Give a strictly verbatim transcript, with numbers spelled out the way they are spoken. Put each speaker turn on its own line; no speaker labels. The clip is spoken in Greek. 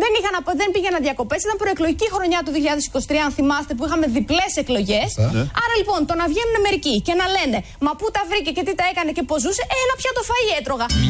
δεν, είχαν, δεν πήγαιναν διακοπές. Ήταν προεκλογική χρονιά του δύο χιλιάδες είκοσι τρία, αν θυμάστε, που είχαμε διπλές εκλογές. Ναι. Άρα λοιπόν το να βγαίνουν μερικοί και να λένε μα πού τα βρήκε και τι τα έκανε και πώς ζούσε, ένα πια το φαΐ έτρωγα.